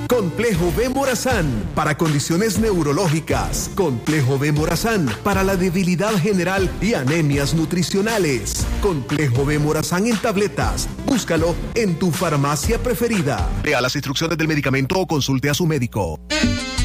Complejo B Morazán para condiciones neurológicas. Complejo B Morazán para la debilidad general y anemias nutricionales. Complejo B Morazán en tabletas. Búscalo en tu farmacia preferida. Lea las instrucciones del medicamento o consulte a su médico.